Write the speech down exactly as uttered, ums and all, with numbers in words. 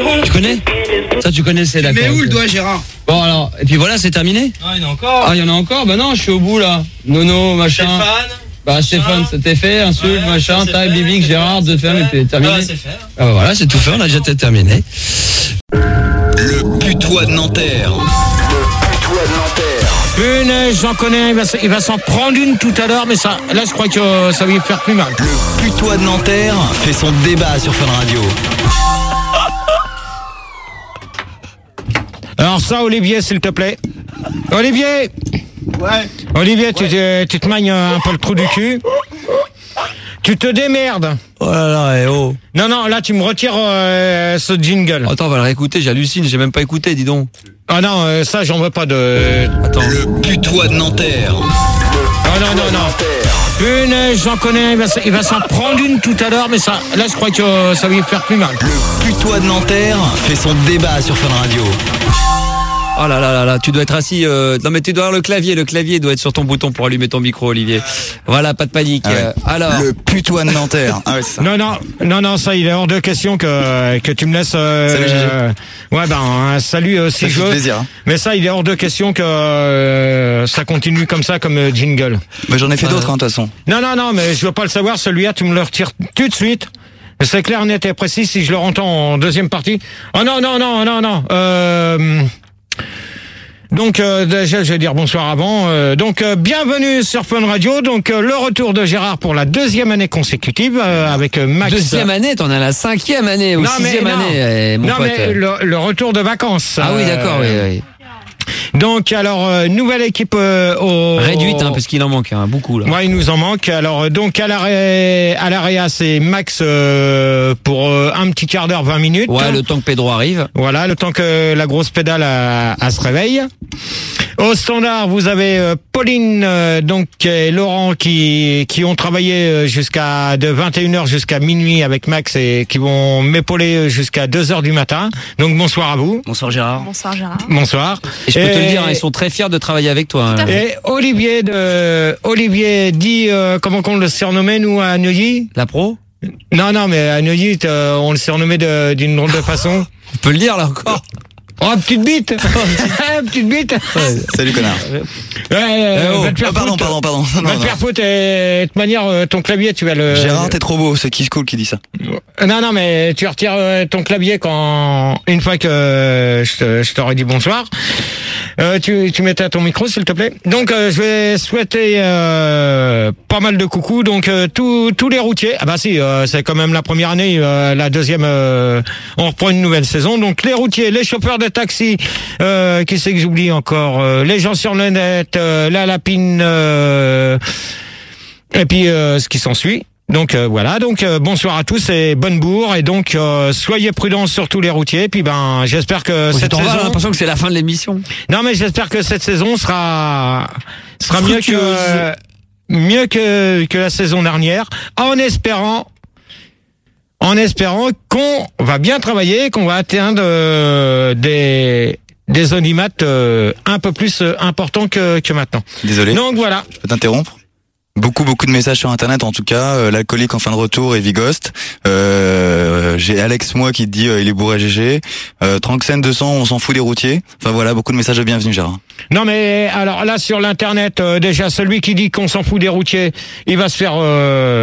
Tu connais? Ça, tu connais, c'est d'accord. Mais où le doigt, Gérard? Bon, alors, et puis voilà, c'est terminé? Non, il y en a encore. Ah, il y en a encore? Bah non, je suis au bout, là. Nono, machin. Stéphane. Bah, Stéphane, c'était fait. Insulte, Ouais, machin, c'est taille, fait, Bibic, c'est Gérard, fait, de c'est ferme, et fait. puis terminé. Ah, c'est fait. Ah, bah voilà, c'est tout fait, on a déjà terminé. Le putois de Nanterre. Le putois de Nanterre. Une, j'en connais, il va, il va s'en prendre une tout à l'heure, mais ça, là, je crois que euh, ça va lui faire plus mal. Le putois de Nanterre fait son débat sur Fun Radio. Alors ça, Olivier, s'il te plaît. Olivier! Ouais. Olivier, tu, te, tu te magnes un peu le trou du cul. Tu te démerdes. Oh là là, eh oh. Non, non, là, tu me retires euh, ce jingle. Attends, on va le réécouter, j'hallucine, j'ai même pas écouté, dis donc. Ah non, euh, ça, j'en veux pas de... Attends. Le putois de Nanterre. Ah non, non, non. Une, j'en connais, il va, il va s'en prendre une tout à l'heure, mais ça, là, je crois que euh, ça va lui faire plus mal. Le putois de Nanterre fait son débat sur Fun Radio. Oh là là là là, tu dois être assis. Euh... Non mais tu dois avoir le clavier, le clavier doit être sur ton bouton pour allumer ton micro, Olivier. Voilà, pas de panique. Ah ouais. Euh, alors. Le putois de Nanterre. Ah ouais, c'est ça. Non, non, non, non, ça, il est hors de question que, que tu me laisses... Euh, Salut, Gégé. euh, ouais, ben, un salut euh, si Ça je fait veux. plaisir. Hein. Mais ça, il est hors de question que euh, ça continue comme ça, comme euh, jingle. Mais j'en ai fait Euh. d'autres, hein, de toute façon. Non, non, non, mais je veux pas le savoir, celui-là, tu me le retires tout de suite. C'est clair, net et précis, si je le entends en deuxième partie. Oh non, non, non, non, non. Euh... Donc euh, déjà je vais dire bonsoir avant. Euh, donc euh, bienvenue sur Fun Radio. Donc euh, le retour de Gérard pour la deuxième année consécutive euh, avec euh, Max. Deuxième année, t'en as la cinquième année ou Non, mais sixième non. année, eh, mon non pote. mais le, le retour de vacances. Ah oui, euh, d'accord, oui, oui. Donc alors euh, nouvelle équipe euh, au Réduite, hein, parce qu'il en manque hein, beaucoup là. Ouais, il nous en manque. Alors euh, donc à l'arrêt, à l'Area, c'est Max euh, pour euh, un petit quart d'heure, vingt minutes. Ouais, le temps que Pedro arrive. Voilà, le temps que la grosse pédale à, à se réveille. Au standard, vous avez euh, Pauline euh, donc et Laurent qui qui ont travaillé euh, jusqu'à de vingt et une heures jusqu'à minuit avec Max et qui vont m'épauler jusqu'à deux heures du matin. Donc bonsoir à vous. Bonsoir, Gérard. Bonsoir Gérard. Bonsoir. Et je peux te le Et- dire, hein, ils sont très fiers de travailler avec toi. Tout à hein. fait. Et Olivier de Olivier dit euh, comment qu'on le surnommait nous à Neuilly. La pro? Non non mais à Neuilly euh, on le surnommait de- d'une drôle de façon. On peut le dire là encore. Oh petite bite. Petite bite. Salut, connard. Ouais, euh, oh. va te faire Ah, pardon, foutre. pardon, pardon. Non, Va te non. faire foutre et de toute manière euh, ton clavier tu vas le. Gérard, t'es trop beau, c'est Kiss Cool qui dit ça. Non non mais tu retires euh, ton clavier quand une fois que euh, je te- je t'aurais dit bonsoir. Euh, tu tu mettais à ton micro s'il te plaît. Donc euh, je vais souhaiter euh, pas mal de coucou donc euh, tous tous les routiers. Ah bah si euh, c'est quand même la première année, euh, la deuxième euh, on reprend une nouvelle saison. Donc les routiers, les chauffeurs de taxi, euh, qui c'est que j'oublie encore, euh, les gens sur le net, euh, la lapine euh, et puis euh, ce qui s'ensuit. Donc euh, voilà, donc euh, bonsoir à tous et bonne bourre et donc euh, soyez prudents sur tous les routiers. Et puis ben j'espère que C'est cette on va, j'ai saison, l'impression que c'est la fin de l'émission. non mais j'espère que cette saison sera sera mieux que Fructueuse. mieux que que la saison dernière, en espérant en espérant qu'on va bien travailler, qu'on va atteindre euh, des des audimates euh, un peu plus euh, importants que que maintenant. Désolé. Donc voilà. Je peux t'interrompre? Beaucoup, beaucoup de messages sur Internet, en tout cas. Euh, L'alcoolique en fin de retour et Vigost. Euh, j'ai Alex, moi, qui te dit euh, il est bourré G G. Euh, Tranxen deux cents, on s'en fout des routiers. Enfin voilà, beaucoup de messages de bienvenue, Gérard. Non mais alors là sur l'internet euh, déjà celui qui dit qu'on s'en fout des routiers, il va se faire euh,